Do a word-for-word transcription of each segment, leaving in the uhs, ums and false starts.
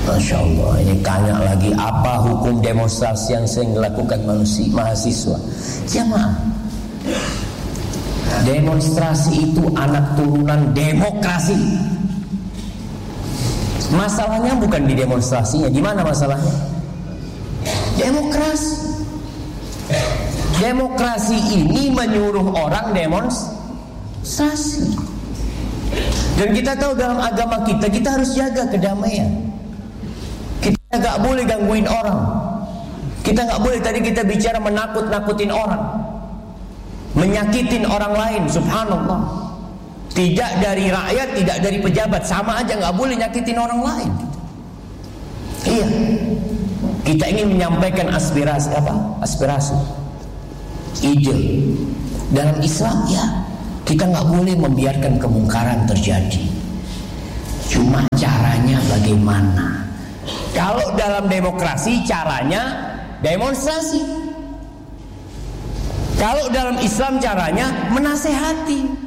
Masya Allah, ini tanya lagi, apa hukum demonstrasi yang sering dilakukan manusia, mahasiswa? Jamaah, demonstrasi itu anak turunan demokrasi. Masalahnya bukan di demonstrasinya. Di mana masalahnya? Demokrasi. Demokrasi ini menyuruh orang demonstrasi. Dan kita tahu dalam agama kita, kita harus jaga kedamaian. Kita nggak boleh gangguin orang. Kita nggak boleh, tadi kita bicara menakut-nakutin orang, menyakitin orang lain. Subhanallah. Tidak dari rakyat, tidak dari pejabat, sama aja, nggak boleh nyakitin orang lain. Iya. Kita ingin menyampaikan aspirasi apa? Aspirasi, ide. Dalam Islam ya, kita nggak boleh membiarkan kemungkaran terjadi. Cuma caranya bagaimana? Kalau dalam demokrasi caranya demonstrasi. Kalau dalam Islam caranya menasehati.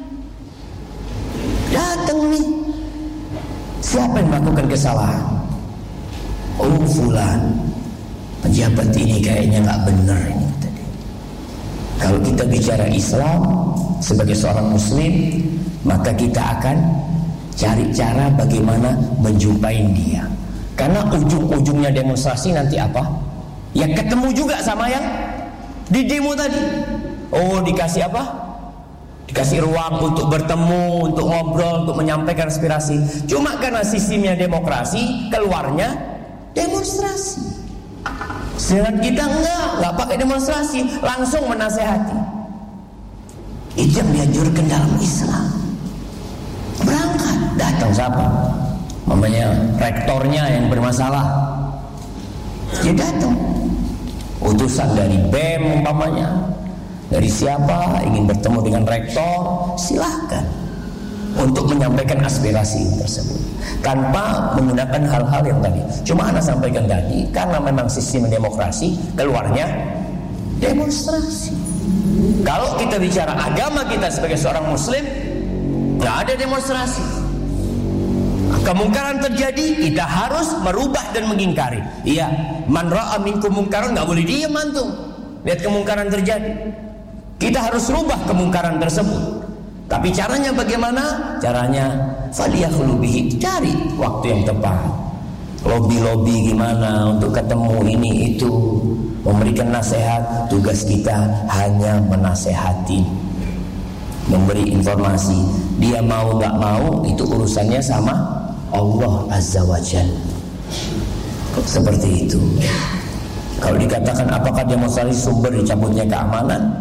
Datang nih, siapa yang melakukan kesalahan? Oh fulan, pejabat ini kayaknya nggak benar ini tadi. Kalau kita bicara Islam sebagai seorang Muslim, maka kita akan cari cara bagaimana menjumpai dia. Karena ujung-ujungnya demonstrasi nanti apa? Ya ketemu juga sama yang di demo tadi. Oh dikasih apa? Dikasih ruang untuk bertemu, untuk ngobrol, untuk menyampaikan aspirasi. Cuma karena sistemnya demokrasi, keluarnya demonstrasi. Sedangkan kita enggak, enggak pakai demonstrasi, langsung menasehati. Itu yang dianjurkan dalam Islam. Berangkat, datang siapa? Mamanya rektornya yang bermasalah, dia datang. Utusan dari B E M umpamanya, dari siapa ingin bertemu dengan rektor, silahkan untuk menyampaikan aspirasi tersebut tanpa menggunakan hal-hal yang tadi. Cuma Anda sampaikan tadi, karena memang sistem demokrasi, keluarnya demonstrasi. Kalau kita bicara agama kita sebagai seorang Muslim, nggak ada demonstrasi. Kemungkaran terjadi, kita harus merubah dan mengingkari. Iya, man ra'a minkum mungkaran, nggak boleh diam antum lihat kemungkaran terjadi. Kita harus rubah kemungkaran tersebut. Tapi caranya bagaimana? Caranya falyakhlu bihi, cari waktu yang tepat. Lobby-lobby gimana untuk ketemu ini itu, memberikan nasihat. Tugas kita hanya menasehati, memberi informasi. Dia mau nggak mau itu urusannya sama Allah Azza wa Jalla. Seperti itu. Kalau dikatakan apakah demonstrasi sumber dicabutnya keamanan?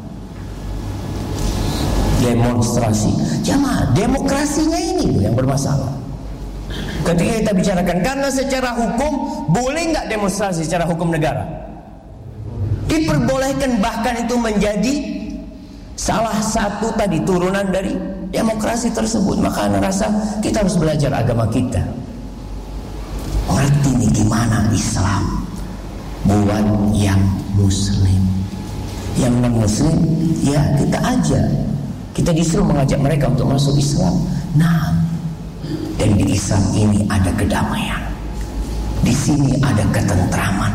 Demonstrasi, jamaah, demokrasinya ini yang bermasalah. Ketika kita bicarakan, karena secara hukum boleh nggak demonstrasi secara hukum negara? Diperbolehkan, bahkan itu menjadi salah satu tadi turunan dari demokrasi tersebut. Maka Anda rasa kita harus belajar agama kita, ngerti nih gimana Islam buat yang Muslim. Yang non Muslim ya kita aja, kita disuruh mengajak mereka untuk masuk Islam. Nah, dan di Islam ini ada kedamaian, di sini ada ketentraman.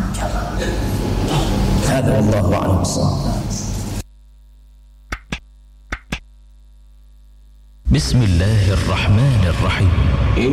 Hada wallahu a'lam bissawab. Bismillahirrahmanirrahim.